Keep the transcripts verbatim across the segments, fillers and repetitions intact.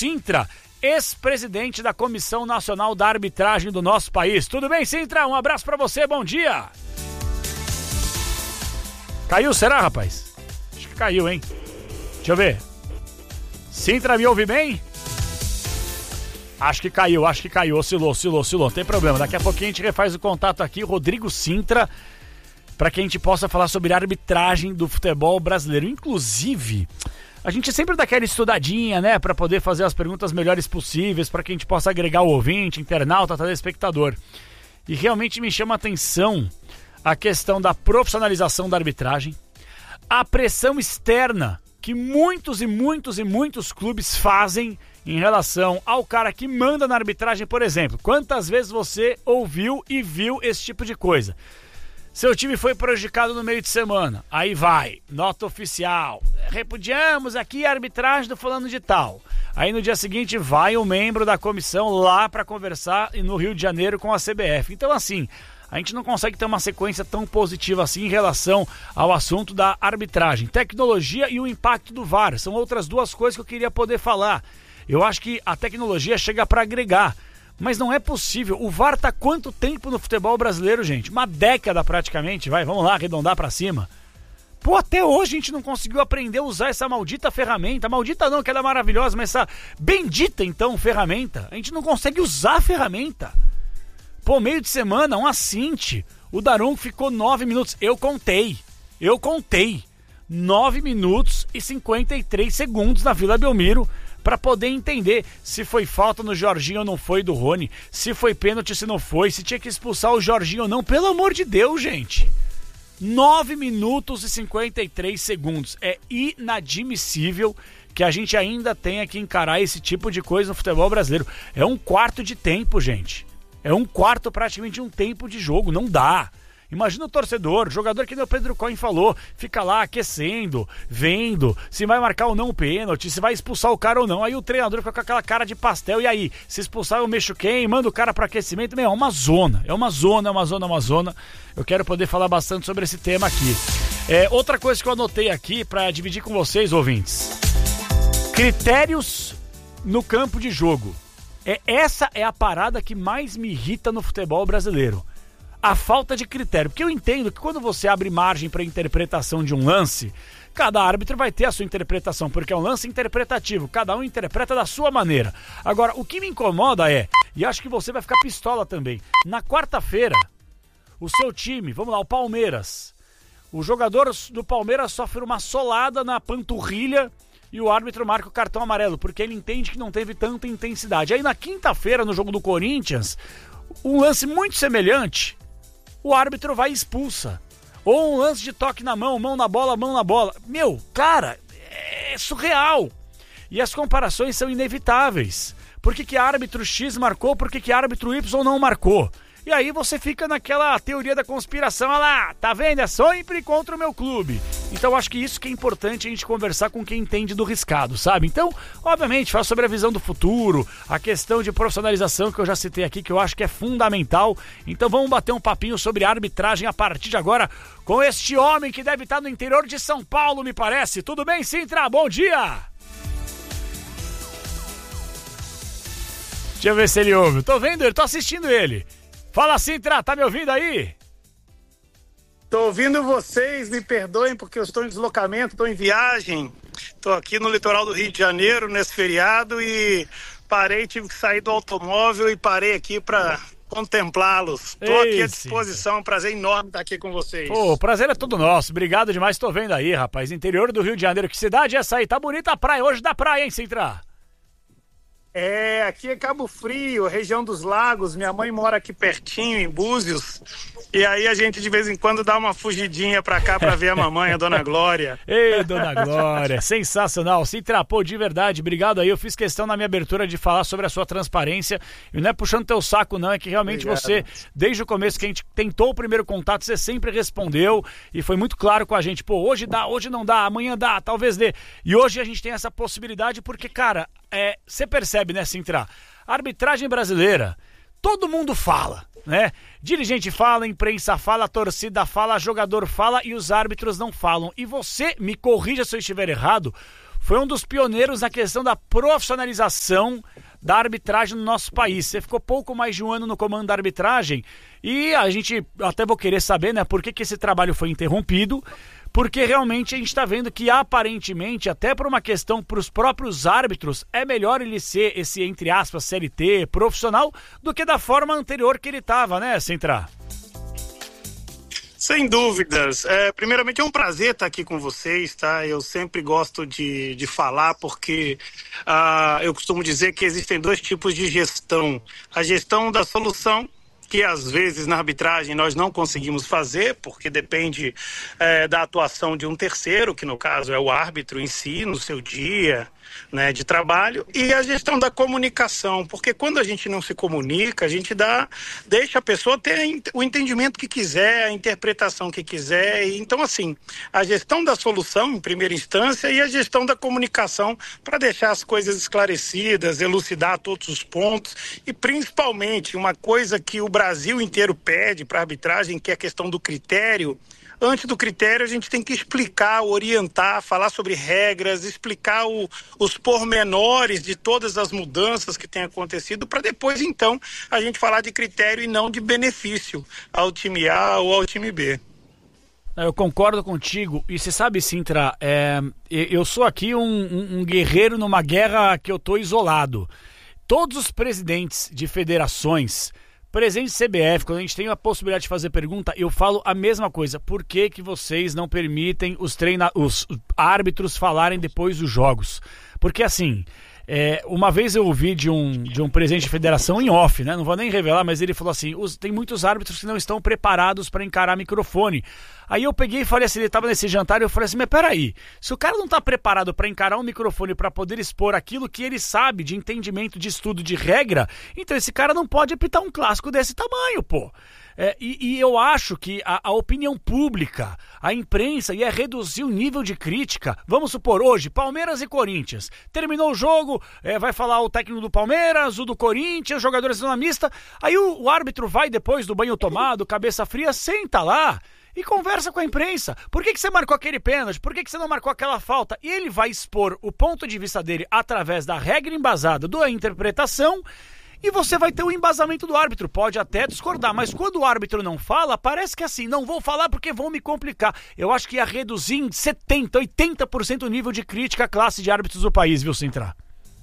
Sintra, ex-presidente da Comissão Nacional da Arbitragem do nosso país. Tudo bem, Sintra? Um abraço pra você, bom dia! Caiu, será, rapaz? Acho que caiu, hein? Deixa eu ver. Sintra, me ouve bem? Acho que caiu, acho que caiu, oscilou, oscilou, oscilou, não tem problema. Daqui a pouquinho a gente refaz o contato aqui, Rodrigo Sintra, para que a gente possa falar sobre a arbitragem do futebol brasileiro. Inclusive, a gente sempre dá aquela estudadinha, né, para poder fazer as perguntas melhores possíveis, para que a gente possa agregar o ouvinte, internauta, telespectador. E realmente me chama a atenção a questão da profissionalização da arbitragem, a pressão externa que muitos e muitos e muitos clubes fazem em relação ao cara que manda na arbitragem, por exemplo. Quantas vezes você ouviu e viu esse tipo de coisa? Seu time foi prejudicado no meio de semana, aí vai, nota oficial, repudiamos aqui a arbitragem do fulano de tal. Aí no dia seguinte vai um membro da comissão lá para conversar no Rio de Janeiro com a C B F. Então assim, a gente não consegue ter uma sequência tão positiva assim em relação ao assunto da arbitragem. Tecnologia e o impacto do V A R são outras duas coisas que eu queria poder falar. Eu acho que a tecnologia chega para agregar, mas não é possível. O V A R tá quanto tempo no futebol brasileiro, gente? Uma década praticamente, vai, vamos lá, arredondar para cima. Pô, até hoje a gente não conseguiu aprender a usar essa maldita ferramenta. Maldita não, que ela é maravilhosa, mas essa bendita, então, ferramenta. A gente não consegue usar a ferramenta. Pô, meio de semana, um assinte. O Daronco ficou nove minutos. Eu contei. Eu contei. nove minutos e cinquenta e três segundos na Vila Belmiro para poder entender se foi falta no Jorginho ou não foi do Rony, se foi pênalti, se não foi, se tinha que expulsar o Jorginho ou não. Pelo amor de Deus, gente. nove minutos e cinquenta e três segundos. É inadmissível que a gente ainda tenha que encarar esse tipo de coisa no futebol brasileiro. É um quarto de tempo, gente. É um quarto praticamente de um tempo de jogo. Não dá. Imagina o torcedor, o jogador que nem o Pedro Cohen falou, fica lá aquecendo, vendo se vai marcar ou não o pênalti, se vai expulsar o cara ou não. Aí o treinador fica com aquela cara de pastel, e aí? Se expulsar eu mexo quem? Manda o cara para aquecimento. Meu, é uma zona, é uma zona, é uma zona, é uma zona. Eu quero poder falar bastante sobre esse tema aqui. É, outra coisa que eu anotei aqui para dividir com vocês, ouvintes. Critérios no campo de jogo. É, essa é a parada que mais me irrita no futebol brasileiro. A falta de critério. Porque eu entendo que quando você abre margem para interpretação de um lance, cada árbitro vai ter a sua interpretação, porque é um lance interpretativo, cada um interpreta da sua maneira. Agora, o que me incomoda é, e acho que você vai ficar pistola também, na quarta-feira, o seu time, vamos lá, o Palmeiras, o jogador do Palmeiras sofre uma solada na panturrilha e o árbitro marca o cartão amarelo, porque ele entende que não teve tanta intensidade. Aí na quinta-feira, no jogo do Corinthians, um lance muito semelhante, o árbitro vai e expulsa. Ou um lance de toque na mão, mão na bola, mão na bola. Meu, cara, é surreal. E as comparações são inevitáveis. Por que que árbitro X marcou, por que que árbitro Y não marcou? E aí você fica naquela teoria da conspiração, olha lá, tá vendo? É sempre contra o meu clube. Então acho que isso que é importante a gente conversar com quem entende do riscado, sabe? Então, obviamente, fala sobre a visão do futuro, a questão de profissionalização que eu já citei aqui, que eu acho que é fundamental. Então vamos bater um papinho sobre arbitragem a partir de agora com este homem que deve estar no interior de São Paulo, me parece. Tudo bem, Sintra? Bom dia! Deixa eu ver se ele ouve. Tô vendo ele, tô assistindo ele. Fala, Sintra, tá me ouvindo aí? Tô ouvindo vocês, me perdoem porque eu estou em deslocamento, estou em viagem. Tô aqui no litoral do Rio de Janeiro, nesse feriado, e parei, tive que sair do automóvel e parei aqui para contemplá-los. Tô Ei, aqui à disposição, um prazer enorme estar aqui com vocês. Pô, o prazer é todo nosso, obrigado demais, tô vendo aí, rapaz, interior do Rio de Janeiro, que cidade é essa aí? Tá bonita a praia hoje da praia, hein, Sintra? É, aqui é Cabo Frio, região dos lagos, minha mãe mora aqui pertinho, em Búzios, e aí a gente de vez em quando dá uma fugidinha pra cá pra ver a mamãe, a Dona Glória. Ei, Dona Glória, sensacional, se trapou de verdade, obrigado aí, eu fiz questão na minha abertura de falar sobre a sua transparência, e não é puxando teu saco não, é que realmente obrigado. Você, desde o começo que a gente tentou o primeiro contato, você sempre respondeu, e foi muito claro com a gente, pô, hoje dá, hoje não dá, amanhã dá, talvez dê, e hoje a gente tem essa possibilidade porque, cara, é, você percebe, né, Sintra? A arbitragem brasileira, todo mundo fala, né? Dirigente fala, imprensa fala, torcida fala, jogador fala e os árbitros não falam. E você, me corrija se eu estiver errado, foi um dos pioneiros na questão da profissionalização da arbitragem no nosso país. Você ficou pouco mais de um ano no comando da arbitragem e a gente, até vou querer saber, né, por que que esse trabalho foi interrompido, porque realmente a gente está vendo que aparentemente, até por uma questão para os próprios árbitros, é melhor ele ser esse, entre aspas, C L T, profissional, do que da forma anterior que ele estava, né, Sintra? Sem dúvidas. É, primeiramente é um prazer estar aqui com vocês, tá? Eu sempre gosto de, de falar porque uh, eu costumo dizer que existem dois tipos de gestão. A gestão da solução, que às vezes na arbitragem nós não conseguimos fazer, porque depende é, da atuação de um terceiro, que no caso é o árbitro em si, no seu dia, né, de trabalho, e a gestão da comunicação, porque quando a gente não se comunica, a gente dá, deixa a pessoa ter o entendimento que quiser, a interpretação que quiser. Então, assim, a gestão da solução em primeira instância e a gestão da comunicação para deixar as coisas esclarecidas, elucidar todos os pontos e principalmente uma coisa que o Brasil inteiro pede para a arbitragem, que é a questão do critério. Antes do critério, a gente tem que explicar, orientar, falar sobre regras, explicar o, os pormenores de todas as mudanças que têm acontecido, para depois, então, a gente falar de critério e não de benefício ao time A ou ao time B. Eu concordo contigo. E você sabe, Sintra, é, eu sou aqui um, um, um guerreiro numa guerra que eu tô isolado. Todos os presidentes de federações, presidente C B F, quando a gente tem a possibilidade de fazer pergunta, eu falo a mesma coisa. Por que que vocês não permitem os, treina... os árbitros falarem depois dos jogos? Porque assim, é, uma vez eu ouvi de um, de um presidente de federação em off, né? Não vou nem revelar, mas ele falou assim, os, tem muitos árbitros que não estão preparados para encarar microfone. Aí eu peguei e falei assim, ele estava nesse jantar e eu falei assim, mas peraí, se o cara não está preparado para encarar um microfone para poder expor aquilo que ele sabe de entendimento, de estudo, de regra, então esse cara não pode apitar um clássico desse tamanho, pô. É, e, e eu acho que a, a opinião pública, a imprensa, ia reduzir o nível de crítica. Vamos supor, hoje, Palmeiras e Corinthians. Terminou o jogo, é, vai falar o técnico do Palmeiras, o do Corinthians, os jogadores na mista. Aí o, o árbitro vai depois do banho tomado, cabeça fria, senta lá e conversa com a imprensa. Por que que você marcou aquele pênalti? Por que que você não marcou aquela falta? E ele vai expor o ponto de vista dele através da regra embasada da interpretação. E você vai ter o embasamento do árbitro, pode até discordar, mas quando o árbitro não fala, parece que assim, não vou falar porque vão me complicar. Eu acho que ia reduzir em setenta, oitenta por cento o nível de crítica à classe de árbitros do país, viu, Sintra?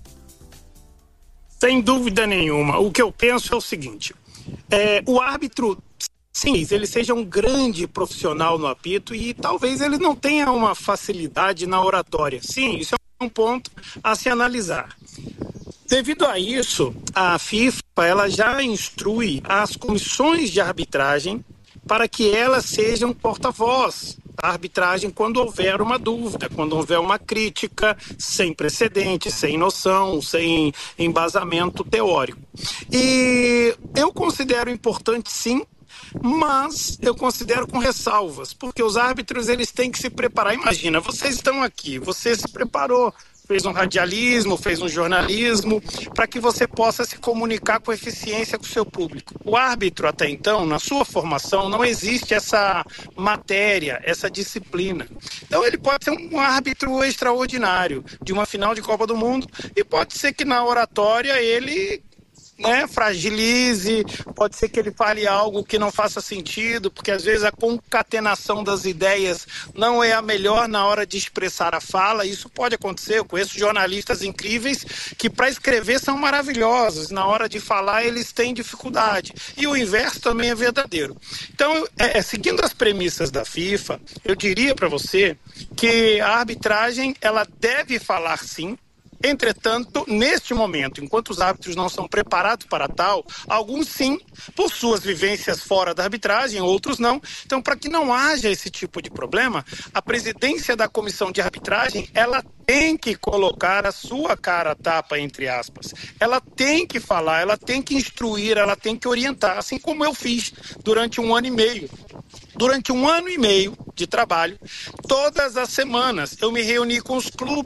Sem dúvida nenhuma. O que eu penso é o seguinte, é, o árbitro, sim, ele seja um grande profissional no apito e talvez ele não tenha uma facilidade na oratória. Sim, isso é um ponto a se analisar. Devido a isso, a FIFA ela já instrui as comissões de arbitragem para que elas sejam porta-voz da arbitragem quando houver uma dúvida, quando houver uma crítica sem precedente, sem noção, sem embasamento teórico. E eu considero importante, sim, mas eu considero com ressalvas, porque os árbitros eles têm que se preparar. Imagina, vocês estão aqui, você se preparou, fez um radialismo, fez um jornalismo, para que você possa se comunicar com eficiência com o seu público. O árbitro, até então, na sua formação, não existe essa matéria, essa disciplina. Então ele pode ser um árbitro extraordinário de uma final de Copa do Mundo e pode ser que na oratória ele, né, fragilize, pode ser que ele fale algo que não faça sentido, porque às vezes a concatenação das ideias não é a melhor na hora de expressar a fala. Isso pode acontecer. Eu conheço jornalistas incríveis que para escrever são maravilhosos, na hora de falar eles têm dificuldade, e o inverso também é verdadeiro. Então, é, é, seguindo as premissas da FIFA, eu diria para você que a arbitragem ela deve falar sim. Entretanto, neste momento, enquanto os árbitros não são preparados para tal, alguns sim, por suas vivências fora da arbitragem, outros não. Então, para que não haja esse tipo de problema, a presidência da comissão de arbitragem, ela tem que colocar a sua cara a tapa, entre aspas. Ela tem que falar, ela tem que instruir, ela tem que orientar, assim como eu fiz durante um ano e meio. Durante um ano e meio de trabalho, todas as semanas eu me reuni com os clubes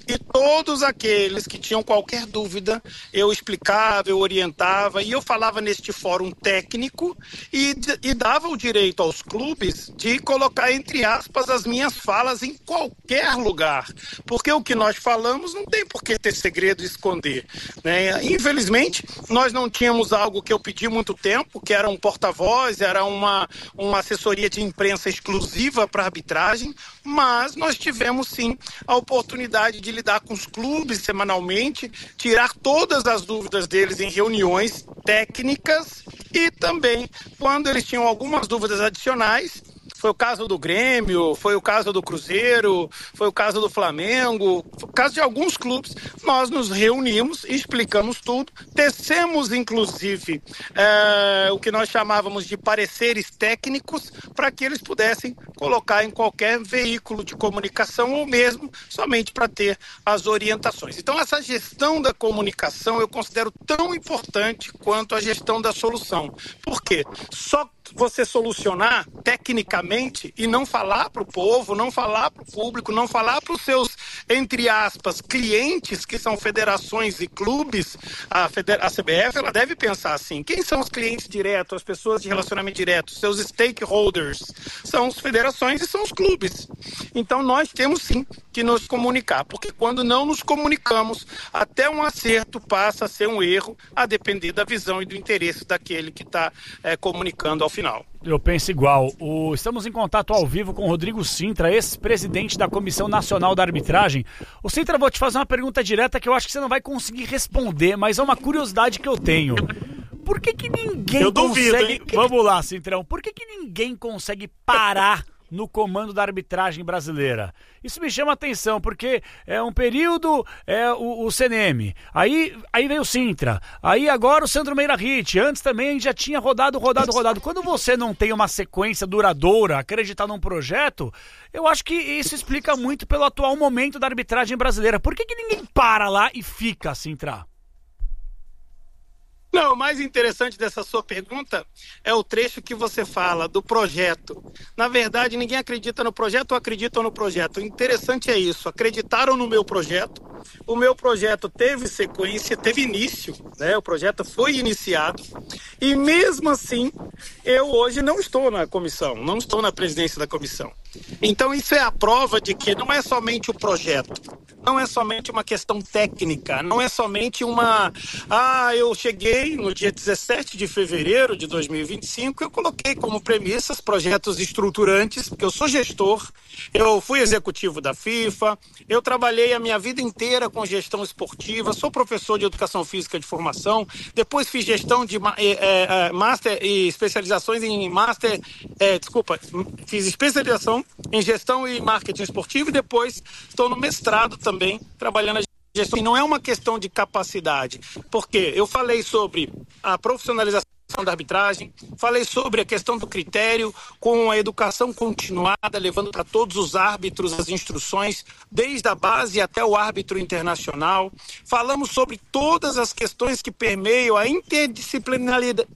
E todos aqueles que tinham qualquer dúvida, eu explicava, eu orientava, e eu falava neste fórum técnico e, e dava o direito aos clubes de colocar, entre aspas, as minhas falas em qualquer lugar. Porque o que nós falamos não tem por que ter segredo e esconder, né? Infelizmente, nós não tínhamos algo que eu pedi muito tempo, que era um porta-voz, era uma, uma assessoria de imprensa exclusiva para arbitragem, mas nós tivemos sim a oportunidade de lidar com os clubes semanalmente, tirar todas as dúvidas deles em reuniões técnicas e também, quando eles tinham algumas dúvidas adicionais, foi o caso do Grêmio, foi o caso do Cruzeiro, foi o caso do Flamengo, foi o caso de alguns clubes, nós nos reunimos e explicamos tudo, tecemos inclusive é, o que nós chamávamos de pareceres técnicos para que eles pudessem colocar em qualquer veículo de comunicação ou mesmo somente para ter as orientações. Então essa gestão da comunicação eu considero tão importante quanto a gestão da solução. Por quê? Só você solucionar tecnicamente e não falar para o povo, não falar para o público, não falar para os seus, entre aspas, clientes, que são federações e clubes, a, feder- a C B F, ela deve pensar assim, quem são os clientes diretos, as pessoas de relacionamento direto, seus stakeholders? São as federações e são os clubes. Então nós temos sim que nos comunicar, porque quando não nos comunicamos, até um acerto passa a ser um erro, a depender da visão e do interesse daquele que está é, comunicando ao final. Eu penso igual. O... Estamos em contato ao vivo com o Rodrigo Cintra, ex-presidente da Comissão Nacional da Arbitragem. O Cintra, vou te fazer uma pergunta direta que eu acho que você não vai conseguir responder, mas é uma curiosidade que eu tenho. Por que que ninguém eu duvido, consegue... hein? Vamos lá, Cintrão. Por que que ninguém consegue parar no comando da arbitragem brasileira? Isso me chama a atenção, porque é um período, é o, o C N M, aí, aí veio o Cintra, aí agora o Sandro Meira Hit, antes também a gente já tinha rodado, rodado, rodado. Quando você não tem uma sequência duradoura, acreditar num projeto, eu acho que isso explica muito pelo atual momento da arbitragem brasileira. Por que que ninguém para lá e fica, Cintra? Não, o mais interessante dessa sua pergunta é o trecho que você fala do projeto. Na verdade, ninguém acredita no projeto ou acreditam no projeto. O interessante é isso, acreditaram no meu projeto. O meu projeto teve sequência, teve início, né? O projeto foi iniciado e mesmo assim eu hoje não estou na comissão, não estou na presidência da comissão. Então isso é a prova de que não é somente o projeto, não é somente uma questão técnica, não é somente uma... Ah, eu cheguei no dia dezessete de fevereiro de dois mil e vinte e cinco, eu coloquei como premissas projetos estruturantes, porque eu sou gestor, eu fui executivo da FIFA, eu trabalhei a minha vida inteira com gestão esportiva, sou professor de educação física de formação, depois fiz gestão de é, é, master e especializações em master, é, desculpa, fiz especialização em gestão e marketing esportivo e depois estou no mestrado também, trabalhando a gestão. E não é uma questão de capacidade, porque eu falei sobre a profissionalização da arbitragem, falei sobre a questão do critério com a educação continuada, levando para todos os árbitros as instruções, desde a base até o árbitro internacional. Falamos sobre todas as questões que permeiam a interdisciplinariedade,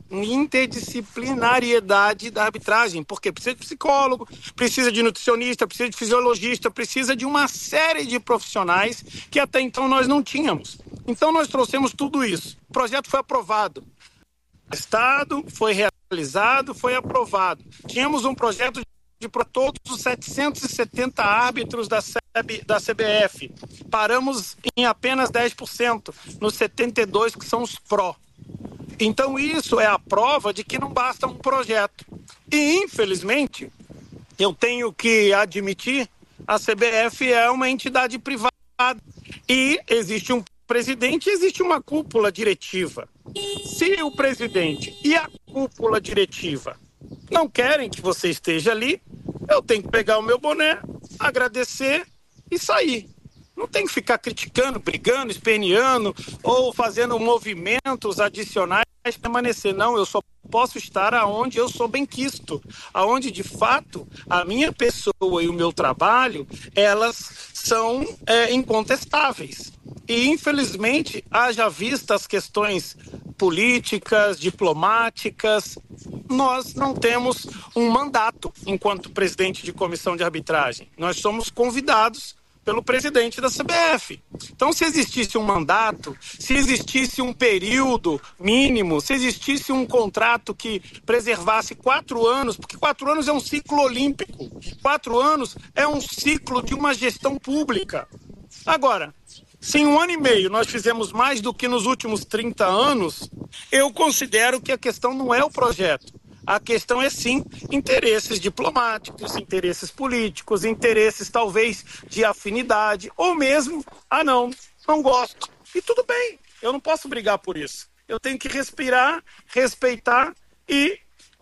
interdisciplinariedade da arbitragem, porque precisa de psicólogo, precisa de nutricionista, precisa de fisiologista, precisa de uma série de profissionais que até então nós não tínhamos. Então nós trouxemos tudo isso. O projeto foi aprovado. Estado, foi realizado, foi aprovado. Tínhamos um projeto de para todos os setecentos e setenta árbitros da, C B, da C B F. Paramos em apenas dez por cento, nos setenta e dois por cento que são os pró. Então isso é a prova de que não basta um projeto. E infelizmente, eu tenho que admitir, a C B F é uma entidade privada e existe um presidente, existe uma cúpula diretiva. Se o presidente e a cúpula diretiva não querem que você esteja ali, eu tenho que pegar o meu boné, agradecer e sair. Não tem que ficar criticando, brigando, esperneando ou fazendo movimentos adicionais para permanecer. Não, eu só posso estar aonde eu sou benquisto, aonde de fato a minha pessoa e o meu trabalho, elas são é, incontestáveis. E infelizmente, haja vista as questões políticas, diplomáticas, nós não temos um mandato enquanto presidente de comissão de arbitragem. Nós somos convidados pelo presidente da C B F. Então, se existisse um mandato, se existisse um período mínimo, se existisse um contrato que preservasse quatro anos, porque quatro anos é um ciclo olímpico, quatro anos é um ciclo de uma gestão pública. Agora, se em um ano e meio nós fizemos mais do que nos últimos trinta anos, eu considero que a questão não é o projeto. A questão é sim interesses diplomáticos, interesses políticos, interesses talvez de afinidade, ou mesmo, ah não, não gosto. E tudo bem, eu não posso brigar por isso. Eu tenho que respirar, respeitar e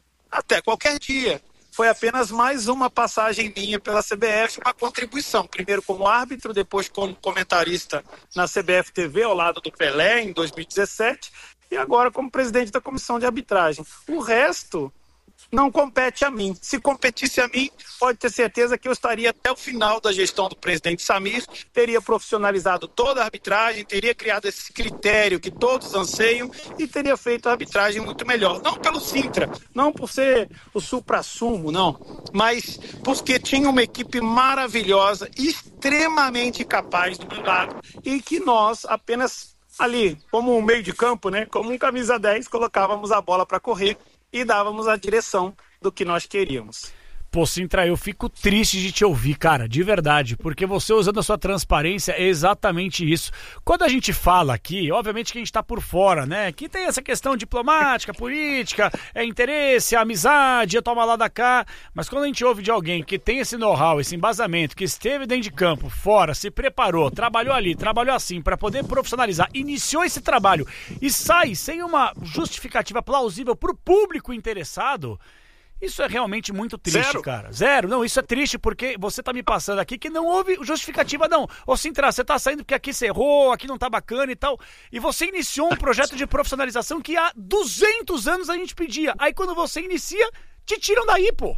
até qualquer dia. Foi apenas mais uma passagem minha pela C B F, uma contribuição. Primeiro como árbitro, depois como comentarista na C B F T V, ao lado do Pelé, em dois mil e dezessete, e agora como presidente da comissão de arbitragem. O resto não compete a mim. Se competisse a mim, pode ter certeza que eu estaria até o final da gestão do presidente Samir, teria profissionalizado toda a arbitragem, teria criado esse critério que todos anseiam e teria feito a arbitragem muito melhor. Não pelo Sintra, não por ser o supra-sumo, não, mas porque tinha uma equipe maravilhosa, extremamente capaz do meu lado e que nós apenas ali, como um meio de campo, né, como um camisa dez, colocávamos a bola para correr e dávamos a direção do que nós queríamos. Pô, Sintra, eu fico triste de te ouvir, cara, de verdade, porque você usando a sua transparência é exatamente isso. Quando a gente fala aqui, obviamente que a gente tá por fora, né, que tem essa questão diplomática, política, é interesse, é amizade, é toma lá da cá, mas quando a gente ouve de alguém que tem esse know-how, esse embasamento, que esteve dentro de campo, fora, se preparou, trabalhou ali, trabalhou assim, para poder profissionalizar, iniciou esse trabalho e sai sem uma justificativa plausível pro público interessado, isso é realmente muito triste, Zero. cara. Zero. Não, isso é triste porque você tá me passando aqui que não houve justificativa, não. Ô, Sintra, você tá saindo porque aqui você errou, aqui não tá bacana e tal. E você iniciou um projeto de profissionalização que há duzentos anos a gente pedia. Aí quando você inicia, te tiram daí, pô.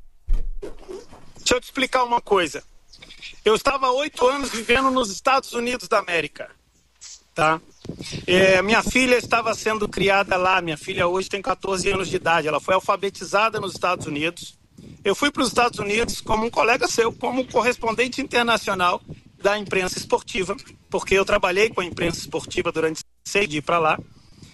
Deixa eu te explicar uma coisa. Eu estava há oito anos vivendo nos Estados Unidos da América, tá? É, minha filha estava sendo criada lá, minha filha hoje tem catorze anos de idade, ela foi alfabetizada nos Estados Unidos. Eu fui para os Estados Unidos como um colega seu, como correspondente internacional da imprensa esportiva, porque eu trabalhei com a imprensa esportiva durante seis dias para lá,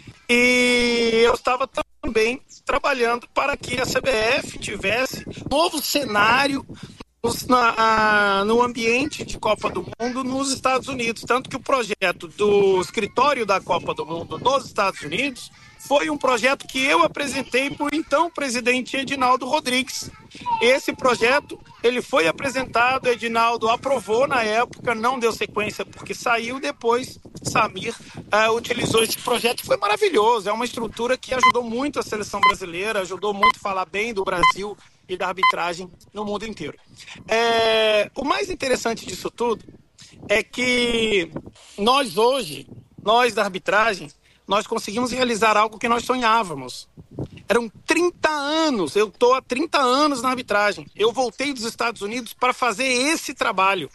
e eu estava também trabalhando para que a C B F tivesse um novo cenário Na, a, no ambiente de Copa do Mundo nos Estados Unidos, tanto que o projeto do escritório da Copa do Mundo nos Estados Unidos foi um projeto que eu apresentei para o então presidente Edinaldo Rodrigues. Esse projeto, ele foi apresentado, Edinaldo aprovou na época, não deu sequência porque saiu, depois Samir uh, utilizou esse projeto, foi maravilhoso, é uma estrutura que ajudou muito a seleção brasileira, ajudou muito a falar bem do Brasil e da arbitragem no mundo inteiro. É, o mais interessante disso tudo é que nós hoje, nós da arbitragem, nós conseguimos realizar algo que nós sonhávamos. Eram trinta anos, eu estou há trinta anos na arbitragem. Eu voltei dos Estados Unidos para fazer esse trabalho.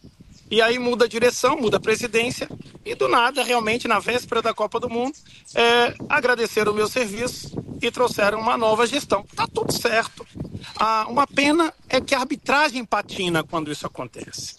E aí muda a direção, muda a presidência, e do nada, realmente, na véspera da Copa do Mundo, é, agradeceram o meu serviço e trouxeram uma nova gestão. Tá tudo certo. Ah, uma pena é que a arbitragem patina quando isso acontece.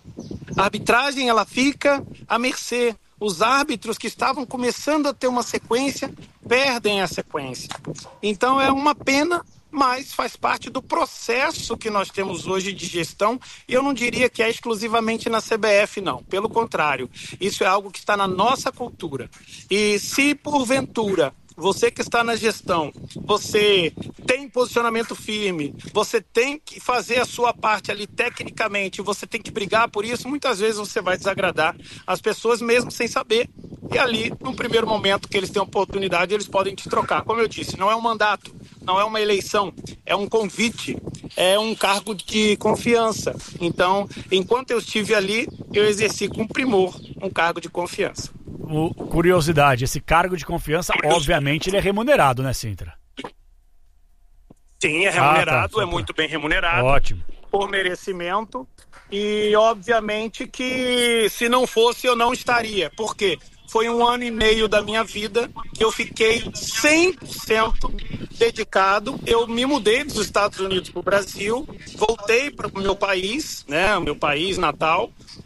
A arbitragem, ela fica à mercê. Os árbitros que estavam começando a ter uma sequência, perdem a sequência. Então é uma pena, mas faz parte do processo que nós temos hoje de gestão, e eu não diria que é exclusivamente na C B F, não. Pelo contrário, isso é algo que está na nossa cultura. E se, porventura, você que está na gestão, você tem posicionamento firme, você tem que fazer a sua parte ali tecnicamente, você tem que brigar por isso, muitas vezes você vai desagradar as pessoas mesmo sem saber. E ali, no primeiro momento que eles têm oportunidade, eles podem te trocar. Como eu disse, não é um mandato, não é uma eleição, é um convite, é um cargo de confiança. Então, enquanto eu estive ali, eu exerci com primor um cargo de confiança. O, curiosidade, esse cargo de confiança, obviamente, ele é remunerado, né, Sintra? Sim, é remunerado, ah, tá, é muito bem remunerado. Ótimo. Por merecimento. E, obviamente, que se não fosse, eu não estaria. Por quê? foi um ano e meio da minha vida que eu fiquei cem por cento dedicado. Eu me mudei dos Estados Unidos para o Brasil, voltei para o meu país, né, o meu país natal,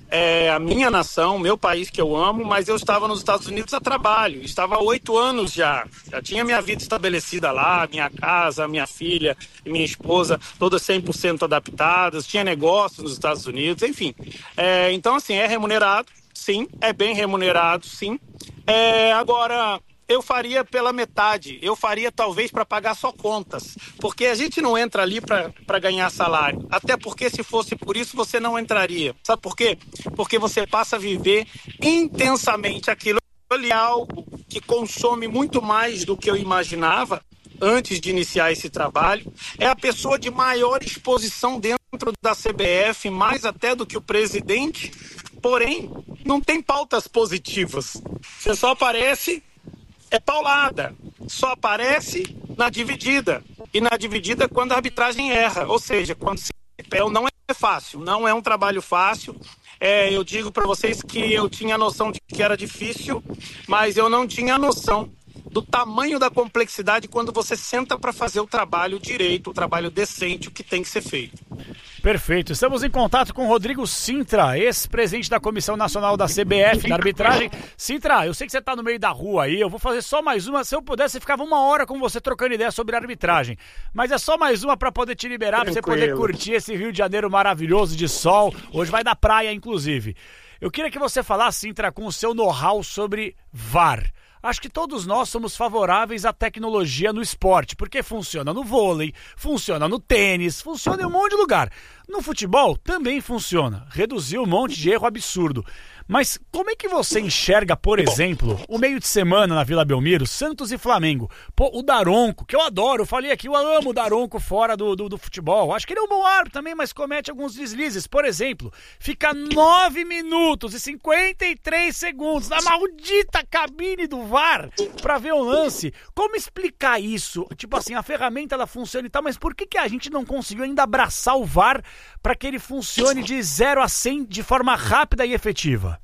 é a minha nação, meu país que eu amo, mas eu estava nos Estados Unidos a trabalho, estava há oito anos já, já tinha minha vida estabelecida lá, minha casa, minha filha e minha esposa, todas cem por cento adaptadas, tinha negócios nos Estados Unidos, enfim. É, então, assim, é remunerado, sim, é bem remunerado, sim. É, agora, eu faria pela metade, eu faria talvez para pagar só contas, porque a gente não entra ali para ganhar salário, até porque se fosse por isso você não entraria, sabe por quê? Porque você passa a viver intensamente aquilo ali, algo que consome muito mais do que eu imaginava antes de iniciar esse trabalho, é a pessoa de maior exposição dentro da C B F, mais até do que o presidente, porém não tem pautas positivas, você só aparece... É paulada, só aparece na dividida, e na dividida quando a arbitragem erra, ou seja, quando se não é fácil, não é um trabalho fácil. É, eu digo para vocês que eu tinha noção de que era difícil, mas eu não tinha noção do tamanho da complexidade quando você senta para fazer o trabalho direito, o trabalho decente, o que tem que ser feito. Perfeito. Estamos em contato com o Rodrigo Cintra, ex-presidente da Comissão Nacional da C B F, da arbitragem. Cintra, eu sei que você está no meio da rua aí, eu vou fazer só mais uma. Se eu pudesse, eu ficava uma hora com você trocando ideia sobre arbitragem. Mas é só mais uma para poder te liberar, para você poder curtir esse Rio de Janeiro maravilhoso de sol. Hoje vai da praia, inclusive. Eu queria que você falasse, Cintra, com o seu know-how sobre V A R. Acho que todos nós somos favoráveis à tecnologia no esporte, porque funciona no vôlei, funciona no tênis, funciona em um monte de lugar. No futebol também funciona, reduziu um monte de erro absurdo. Mas como é que você enxerga, por exemplo, o meio de semana na Vila Belmiro, Santos e Flamengo? Pô, o Daronco, que eu adoro, eu falei aqui, eu amo o Daronco fora do, do, do futebol. Acho que ele é um bom árbitro também, mas comete alguns deslizes. Por exemplo, fica nove minutos e cinquenta e três segundos na maldita cabine do V A R pra ver o lance. Como explicar isso? Tipo assim, a ferramenta ela funciona e tal, mas por que, que a gente não conseguiu ainda abraçar o V A R para que ele funcione de zero a cem de forma rápida e efetiva?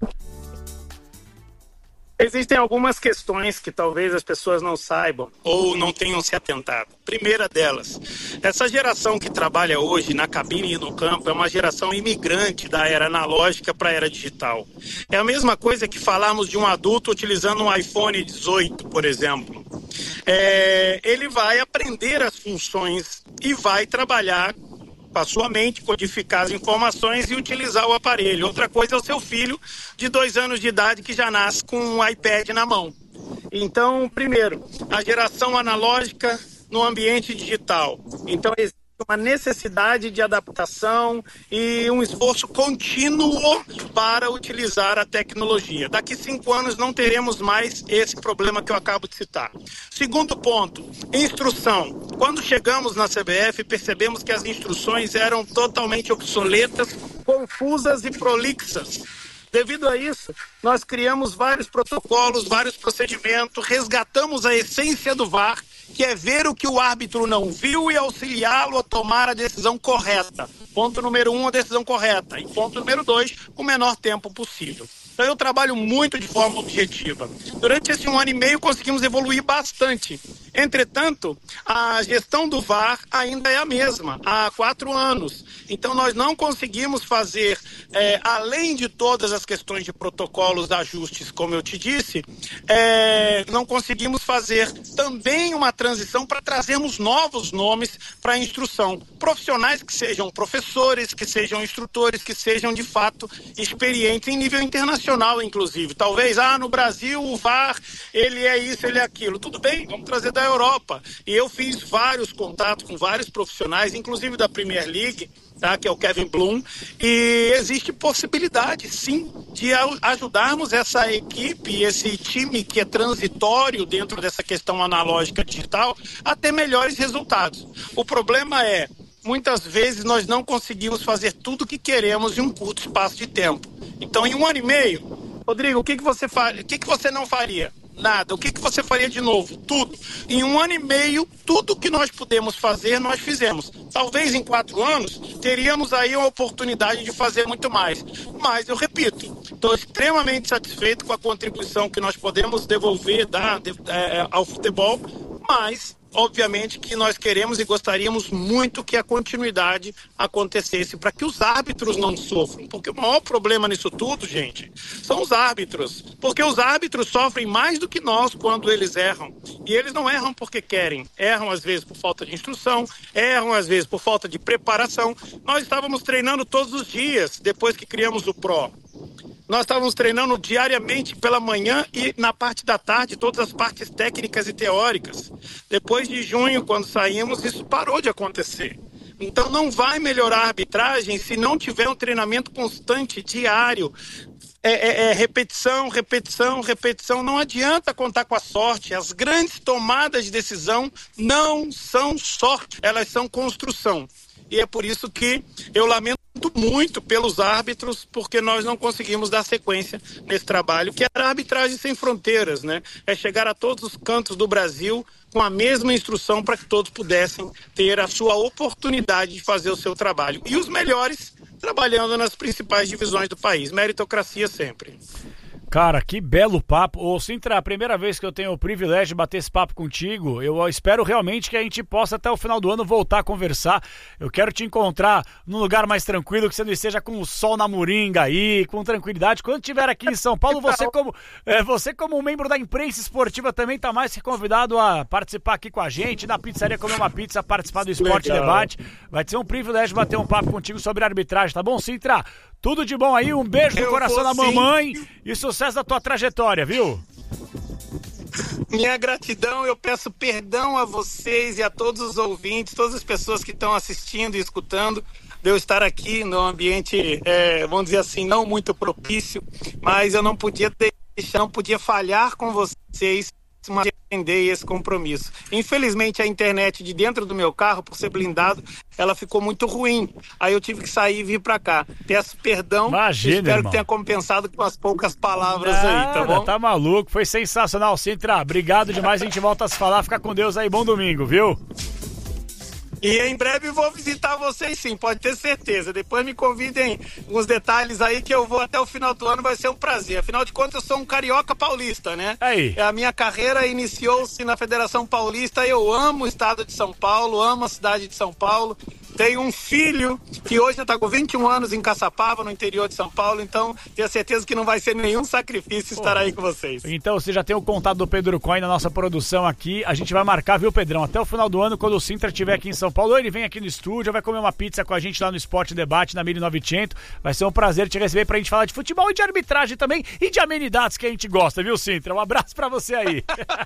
Existem algumas questões que talvez as pessoas não saibam ou não tenham se atentado. Primeira delas, essa geração que trabalha hoje na cabine e no campo é uma geração imigrante da era analógica para a era digital. É a mesma coisa que falarmos de um adulto utilizando um iPhone dezoito, por exemplo. É, ele vai aprender as funções e vai trabalhar com a sua mente, codificar as informações e utilizar o aparelho. Outra coisa é o seu filho de dois anos de idade que já nasce com um iPad na mão. Então, primeiro, a geração analógica no ambiente digital. Então, existe uma necessidade de adaptação e um esforço contínuo para utilizar a tecnologia. Daqui cinco anos não teremos mais esse problema que eu acabo de citar. Segundo ponto, instrução. Quando chegamos na C B F, percebemos que as instruções eram totalmente obsoletas, confusas e prolixas. Devido a isso, nós criamos vários protocolos, vários procedimentos, resgatamos a essência do V A R, que é ver o que o árbitro não viu e auxiliá-lo a tomar a decisão correta. Ponto número um, a decisão correta. E ponto número dois, o menor tempo possível. Então eu trabalho muito de forma objetiva. Durante esse um ano e meio conseguimos evoluir bastante. Entretanto, a gestão do V A R ainda é a mesma, há quatro anos. Então nós não conseguimos fazer, é, além de todas as questões de protocolos, ajustes, como eu te disse, é, não conseguimos fazer também uma transição para trazermos novos nomes para a instrução. Profissionais que sejam professores, que sejam instrutores, que sejam de fato experientes em nível internacional, inclusive. Talvez, ah, no Brasil o V A R, ele é isso, ele é aquilo. Tudo bem, vamos trazer da Europa. E eu fiz vários contatos com vários profissionais, inclusive da Premier League, tá, que é o Kevin Bloom, e existe possibilidade, sim, de ajudarmos essa equipe, esse time que é transitório dentro dessa questão analógica digital, a ter melhores resultados. O problema é, muitas vezes nós não conseguimos fazer tudo o que queremos em um curto espaço de tempo. Então, em um ano e meio, Rodrigo, o que, que, você, fa... o que, que você não faria? Nada. O que, que você faria de novo? Tudo. Em um ano e meio, tudo que nós pudemos fazer, nós fizemos. Talvez em quatro anos, teríamos aí uma oportunidade de fazer muito mais. Mas, eu repito, estou extremamente satisfeito com a contribuição que nós podemos devolver dar, de, é, ao futebol, mas... obviamente que nós queremos e gostaríamos muito que a continuidade acontecesse para que os árbitros não sofram, porque o maior problema nisso tudo, gente, são os árbitros, porque os árbitros sofrem mais do que nós quando eles erram, e eles não erram porque querem, erram às vezes por falta de instrução, erram às vezes por falta de preparação. Nós estávamos treinando todos os dias depois que criamos o Pro. Nós estávamos treinando diariamente pela manhã e na parte da tarde, todas as partes técnicas e teóricas. Depois de junho, quando saímos, isso parou de acontecer. Então não vai melhorar a arbitragem se não tiver um treinamento constante, diário. É, é, é repetição, repetição, repetição. Não adianta contar com a sorte. As grandes tomadas de decisão não são sorte, elas são construção. E é por isso que eu lamento muito pelos árbitros, porque nós não conseguimos dar sequência nesse trabalho, que era a arbitragem sem fronteiras, né? É chegar a todos os cantos do Brasil com a mesma instrução para que todos pudessem ter a sua oportunidade de fazer o seu trabalho. E os melhores trabalhando nas principais divisões do país. Meritocracia sempre. Cara, que belo papo. Ô, Sintra, a primeira vez que eu tenho o privilégio de bater esse papo contigo, eu espero realmente que a gente possa até o final do ano voltar a conversar. Eu quero te encontrar num lugar mais tranquilo, que você não esteja com o sol na moringa aí, com tranquilidade. Quando estiver aqui em São Paulo, você como, é, você como um membro da imprensa esportiva também tá mais que convidado a participar aqui com a gente, na pizzaria comer uma pizza, participar do Esporte Legal. Debate. Vai ser um privilégio bater um papo contigo sobre arbitragem, tá bom, Sintra? Tudo de bom aí, um beijo no eu coração da mamãe sim. E sucesso da tua trajetória, viu? Minha gratidão, eu peço perdão a vocês e a todos os ouvintes, todas as pessoas que estão assistindo e escutando, de eu estar aqui no ambiente, é, vamos dizer assim, não muito propício, mas eu não podia deixar, não podia falhar com vocês, mas atender esse compromisso. Infelizmente a internet de dentro do meu carro, por ser blindado, ela ficou muito ruim. Aí eu tive que sair e vir pra cá. Peço perdão. Imagina, espero irmão. que tenha compensado com as poucas palavras Nada, aí, tá bom? Tá maluco, foi sensacional, Sintra. Obrigado demais, a gente volta a se falar. Fica com Deus aí, bom domingo, viu? E em breve vou visitar vocês sim, pode ter certeza. Depois me convidem uns detalhes aí que eu vou até o final do ano, vai ser um prazer. Afinal de contas, eu sou um carioca paulista, né? Aí. A minha carreira iniciou-se na Federação Paulista. Eu amo o estado de São Paulo, amo a cidade de São Paulo. Tenho um filho que hoje está com vinte e um anos em Caçapava, no interior de São Paulo, então tenho certeza que não vai ser nenhum sacrifício estar aí com vocês. Então você já tem o contato do Pedro Coin na nossa produção aqui, a gente vai marcar, viu, Pedrão? Até o final do ano, quando o Sintra estiver aqui em São Paulo, ou ele vem aqui no estúdio, vai comer uma pizza com a gente lá no Esporte Debate, na mil e novecentos. Vai ser um prazer te receber pra gente falar de futebol e de arbitragem também, e de amenidades que a gente gosta, viu, Sintra? Um abraço pra você aí.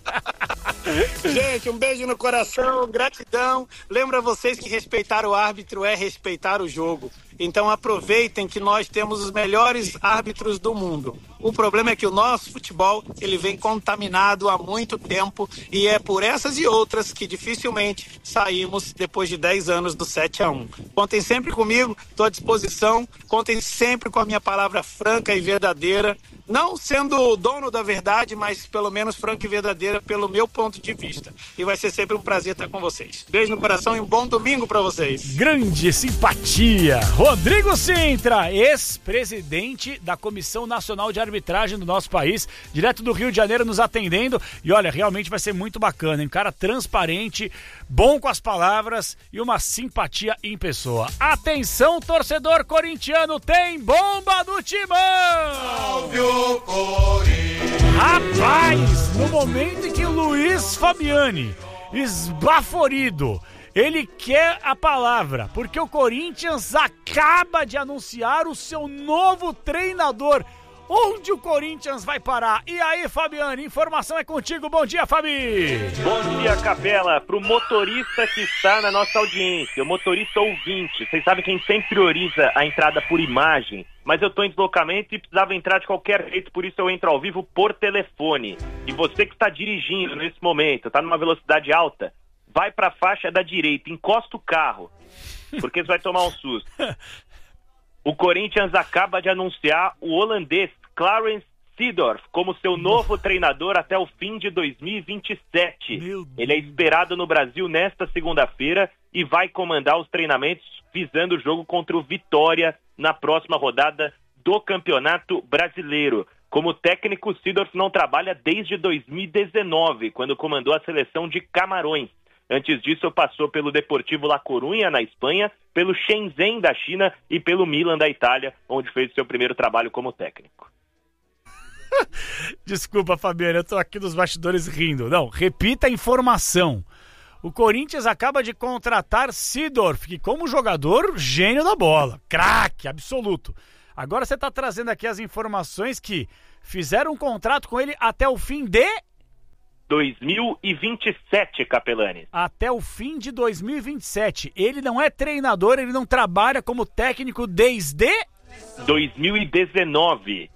Gente, um beijo no coração, gratidão. Lembra vocês que respeitar o árbitro é respeitar o jogo. Então aproveitem que nós temos os melhores árbitros do mundo. O problema é que o nosso futebol, ele vem contaminado há muito tempo e é por essas e outras que dificilmente saímos depois de dez anos do sete a um. Contem sempre comigo, estou à disposição. Contem sempre com a minha palavra franca e verdadeira. Não sendo o dono da verdade, mas pelo menos franca e verdadeira pelo meu ponto de vista. E vai ser sempre um prazer estar com vocês. Beijo no coração e um bom domingo para vocês. Grande simpatia. Rodrigo Sintra, ex-presidente da Comissão Nacional de Arbitragem do nosso país, direto do Rio de Janeiro, nos atendendo. E olha, realmente vai ser muito bacana, hein? Um cara transparente, bom com as palavras e uma simpatia em pessoa. Atenção, torcedor corintiano, tem bomba do Timão! Salve o Corinthians! Rapaz, no momento em que o Luiz Fabiani, esbaforido, ele quer a palavra, porque o Corinthians acaba de anunciar o seu novo treinador. Onde o Corinthians vai parar? E aí, Fabiane, informação é contigo. Bom dia, Fabi! Bom dia, Capela. Pro motorista que está na nossa audiência, o motorista ouvinte, vocês sabem que a gente sempre prioriza a entrada por imagem, mas eu tô em deslocamento e precisava entrar de qualquer jeito, por isso eu entro ao vivo por telefone. E você que está dirigindo nesse momento, tá numa velocidade alta, vai pra faixa da direita, encosta o carro, porque você vai tomar um susto. O Corinthians acaba de anunciar o holandês Clarence Seedorf como seu novo treinador até o fim de dois mil e vinte e sete. Ele é esperado no Brasil nesta segunda-feira e vai comandar os treinamentos visando o jogo contra o Vitória na próxima rodada do Campeonato Brasileiro. Como técnico, Seedorf não trabalha desde dois mil e dezenove, quando comandou a seleção de Camarões. Antes disso, passou pelo Deportivo La Coruña, na Espanha, pelo Shenzhen, da China, e pelo Milan, da Itália, onde fez seu primeiro trabalho como técnico. Desculpa, Fabiano, eu tô aqui nos bastidores rindo. Não, repita a informação. O Corinthians acaba de contratar Seedorf, que como jogador, gênio da bola. Craque, absoluto. Agora você tá trazendo aqui as informações que fizeram um contrato com ele até o fim de... dois mil e vinte e sete, Capelani. Até o fim de dois mil e vinte e sete. Ele não é treinador, ele não trabalha como técnico desde... dois mil e dezenove.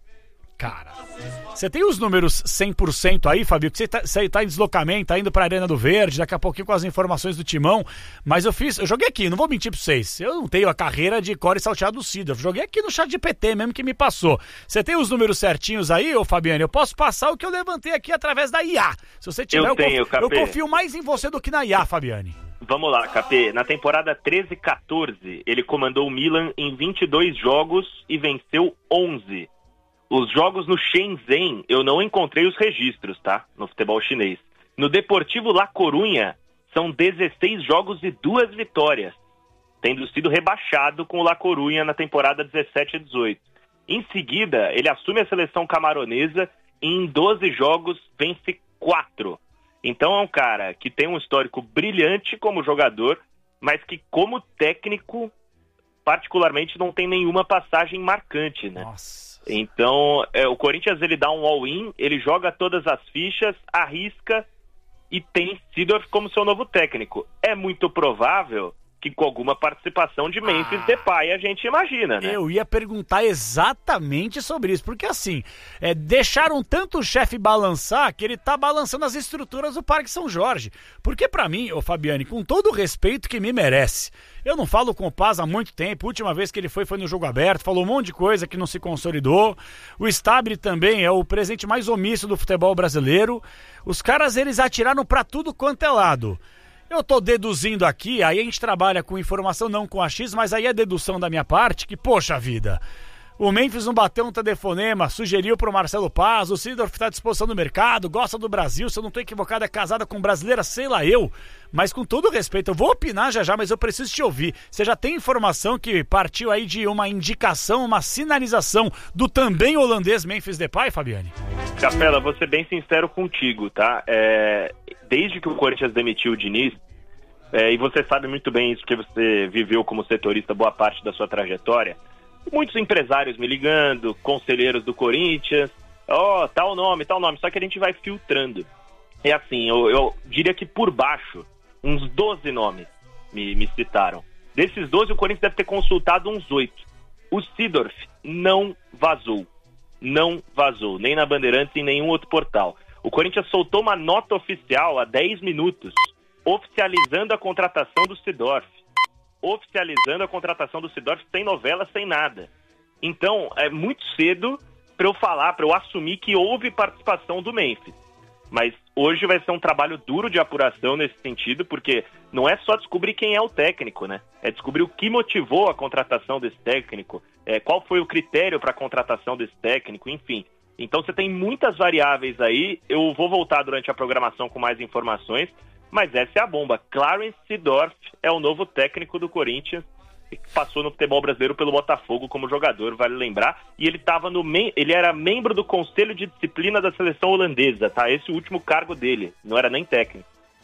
Cara, você tem os números cem por cento aí, Fabio? Que você tá, você tá em deslocamento, tá indo pra Arena do Verde, daqui a pouquinho com as informações do Timão, mas eu fiz, eu joguei aqui, não vou mentir pra vocês, eu não tenho a carreira de core salteado do Seedorf, joguei aqui no chat G P T mesmo que me passou. Você tem os números certinhos aí, ô Fabiano? Eu posso passar o que eu levantei aqui através da I A. Se você tiver, eu, eu, tenho, confio, eu confio mais em você do que na I A, Fabiane. Vamos lá, Capê. Na temporada treze quatorze, ele comandou o Milan em vinte e dois jogos e venceu onze. Os jogos no Shenzhen, eu não encontrei os registros, tá? No futebol chinês. No Deportivo La Coruña, são dezesseis jogos e duas vitórias, tendo sido rebaixado com o La Coruña na temporada dezessete e dezoito. Em seguida, ele assume a seleção camaronesa e em doze jogos vence quatro. Então é um cara que tem um histórico brilhante como jogador, mas que como técnico, particularmente, não tem nenhuma passagem marcante, né? Nossa. Então, é, o Corinthians ele dá um all-in, ele joga todas as fichas, arrisca e tem Seedorf como seu novo técnico. É muito provável que com alguma participação de Memphis ah, Depay a gente imagina, né? Eu ia perguntar exatamente sobre isso, porque assim, é, deixaram tanto o chefe balançar que ele tá balançando as estruturas do Parque São Jorge. Porque pra mim, ô Fabiane, com todo o respeito que me merece, eu não falo com o Paz há muito tempo, a última vez que ele foi foi no jogo aberto, falou um monte de coisa que não se consolidou, o Stabile também é o presente mais omisso do futebol brasileiro, os caras eles atiraram pra tudo quanto é lado. Eu tô deduzindo aqui, aí a gente trabalha com informação, não com achismo, mas aí é dedução da minha parte, que, poxa vida, o Memphis não bateu um telefonema, sugeriu pro Marcelo Paz, o Seedorf tá à disposição do mercado, gosta do Brasil, se eu não tô equivocado, é casada com brasileira, sei lá eu, mas com todo respeito, eu vou opinar já já, mas eu preciso te ouvir. Você já tem informação que partiu aí de uma indicação, uma sinalização do também holandês Memphis Depay, Fabiane? Capela, vou ser bem sincero contigo, tá? É, desde que o Corinthians demitiu o Diniz, é, e você sabe muito bem isso, porque você viveu como setorista boa parte da sua trajetória, muitos empresários me ligando, conselheiros do Corinthians, ó, oh, tal nome, tal nome, só que a gente vai filtrando. É assim, eu, eu diria que por baixo, uns doze nomes me, me citaram. Desses doze, o Corinthians deve ter consultado uns oito. O Seedorf não vazou. Não vazou, nem na Bandeirantes e em nenhum outro portal. O Corinthians soltou uma nota oficial há dez minutos, oficializando a contratação do Seedorf. Oficializando a contratação do Seedorf sem novela, sem nada. Então, é muito cedo para eu falar, para eu assumir que houve participação do Memphis. Mas hoje vai ser um trabalho duro de apuração nesse sentido, porque não é só descobrir quem é o técnico, né? É descobrir o que motivou a contratação desse técnico, é, qual foi o critério para a contratação desse técnico, enfim. Então você tem muitas variáveis aí, eu vou voltar durante a programação com mais informações, mas essa é a bomba. Clarence Seedorf é o novo técnico do Corinthians, que passou no futebol brasileiro pelo Botafogo como jogador, vale lembrar, e ele tava no mem- ele era membro do Conselho de Disciplina da seleção holandesa, tá? Esse é o último cargo dele, não era nem técnico.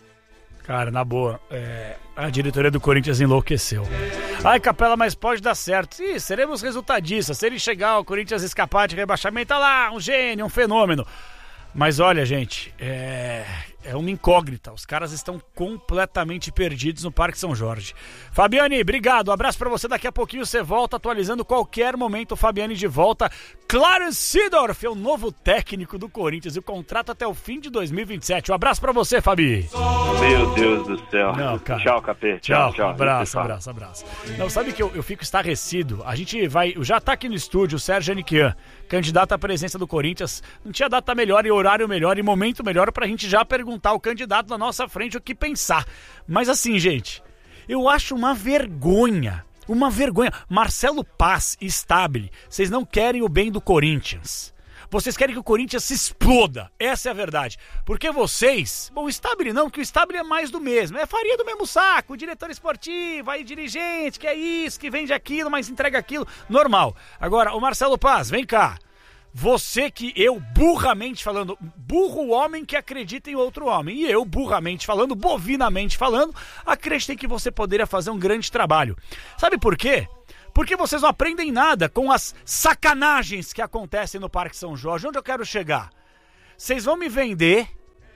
Cara, na boa, é, a diretoria do Corinthians enlouqueceu. Ai, Capela, mas pode dar certo. Sim, seremos resultadistas. Se ele chegar, o Corinthians escapar de rebaixamento, tá lá, um gênio, um fenômeno. Mas olha, gente, é, é uma incógnita. Os caras estão completamente perdidos no Parque São Jorge. Fabiane, obrigado. Um abraço pra você. Daqui a pouquinho você volta atualizando qualquer momento. Fabiane de volta. Clarence Seedorf é o novo técnico do Corinthians. E o contrato até o fim de dois mil e vinte e sete. Um abraço pra você, Fabi. Meu Deus do céu. Não, cara. Tchau, Capê. Tchau, Tchau, tchau. Abraço, abraço, abraço. Não, sabe que eu, eu fico estarrecido. A gente vai... Já tá aqui no estúdio o Sérgio Aniquian, candidato à presidência do Corinthians. Não tinha data melhor e horário melhor e momento melhor pra gente já perguntar ao candidato na nossa frente o que pensar. Mas assim, gente, eu acho uma vergonha, uma vergonha. Marcelo Paz e Stabile, vocês não querem o bem do Corinthians. Vocês querem que o Corinthians se exploda. Essa é a verdade. Porque vocês... Bom, o Stabile não, porque o Stabile é mais do mesmo. É farinha do mesmo saco. Diretor esportivo, aí dirigente, que é isso, que vende aquilo, mas entrega aquilo. Normal. Agora, o Marcelo Paz, vem cá. Você que eu, burramente falando, burro o homem que acredita em outro homem. E eu, burramente falando, bovinamente falando, acreditei que você poderia fazer um grande trabalho. Sabe por quê? Porque vocês não aprendem nada com as sacanagens que acontecem no Parque São Jorge. Onde eu quero chegar? Vocês vão me vender,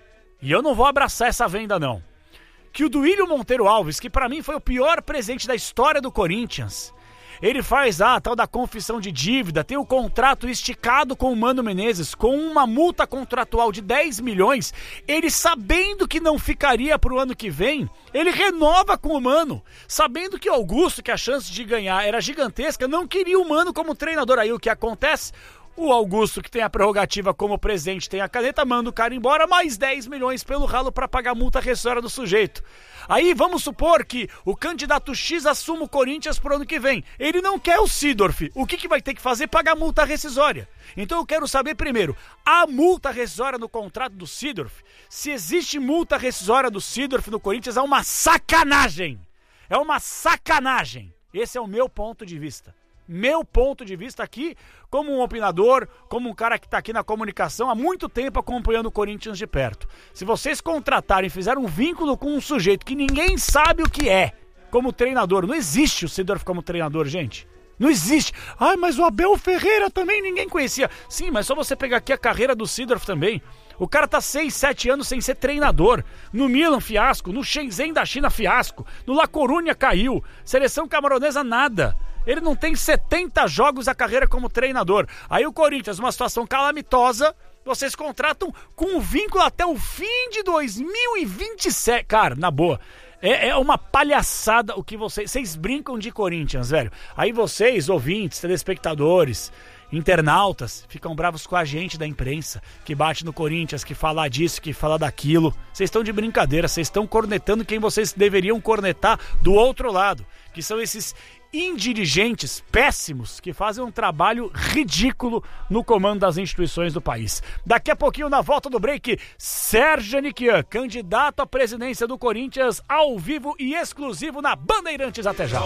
e eu não vou abraçar essa venda não, que o Duílio Monteiro Alves, que pra mim foi o pior presente da história do Corinthians, ele faz a tal da confissão de dívida, tem o contrato esticado com o Mano Menezes, com uma multa contratual de dez milhões, ele sabendo que não ficaria pro ano que vem, ele renova com o Mano, sabendo que o Augusto, que a chance de ganhar era gigantesca, não queria o Mano como treinador. Aí o que acontece? O Augusto, que tem a prerrogativa como presidente, tem a caneta, manda o cara embora, mais dez milhões pelo ralo para pagar a multa rescisória do sujeito. Aí vamos supor que o candidato X assuma o Corinthians pro ano que vem. Ele não quer o Seedorf. O que, que vai ter que fazer? Pagar multa rescisória. Então eu quero saber primeiro, a multa rescisória no contrato do Seedorf? Se existe multa rescisória do Seedorf no Corinthians, é uma sacanagem. É uma sacanagem. Esse é o meu ponto de vista. Meu ponto de vista aqui, como um opinador, como um cara que está aqui na comunicação há muito tempo acompanhando o Corinthians de perto. Se vocês contratarem, fizeram um vínculo com um sujeito que ninguém sabe o que é, como treinador, não existe o Seedorf como treinador, gente. Não existe. Ah, mas o Abel Ferreira também ninguém conhecia. Sim, mas só você pegar aqui a carreira do Seedorf também. O cara tá seis, sete anos sem ser treinador. No Milan, fiasco. No Shenzhen da China, fiasco. No La Coruña, caiu. Seleção camaronesa, nada. Ele não tem setenta jogos a carreira como treinador. Aí o Corinthians, uma situação calamitosa, vocês contratam com um vínculo até o fim de dois mil e vinte e sete. Cara, na boa, é, é uma palhaçada o que vocês... Vocês brincam de Corinthians, velho. Aí vocês, ouvintes, telespectadores, internautas, ficam bravos com a gente da imprensa, que bate no Corinthians, que fala disso, que fala daquilo. Vocês estão de brincadeira, vocês estão cornetando quem vocês deveriam cornetar do outro lado, que são esses indirigentes péssimos que fazem um trabalho ridículo no comando das instituições do país. Daqui a pouquinho, na volta do break, Sérgio Aniquian, candidato à presidência do Corinthians, ao vivo e exclusivo na Bandeirantes. Até já.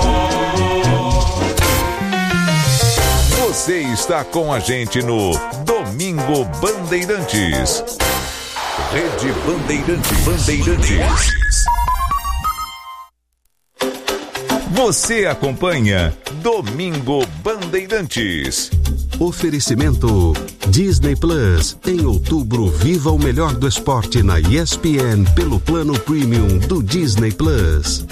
Você está com a gente no Domingo Bandeirantes. Rede Bandeirantes. Bandeirantes. Você acompanha Domingo Bandeirantes. Oferecimento Disney Plus. Em outubro, viva o melhor do esporte na E S P N pelo plano premium do Disney Plus.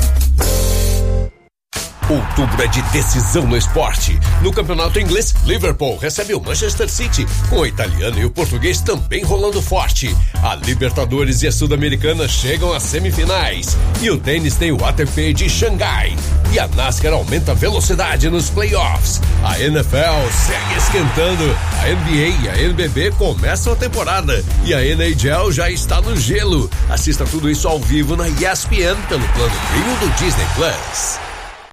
Outubro é de decisão no esporte. No campeonato inglês, Liverpool recebe o Manchester City, com o italiano e o português também rolando forte. A Libertadores e a Sul-Americana chegam às semifinais. E o tênis tem o A T P de Xangai. E a NASCAR aumenta a velocidade nos playoffs. A N F L segue esquentando. A N B A e a N B B começam a temporada. E a N H L já está no gelo. Assista tudo isso ao vivo na E S P N pelo plano premium do Disney Plus.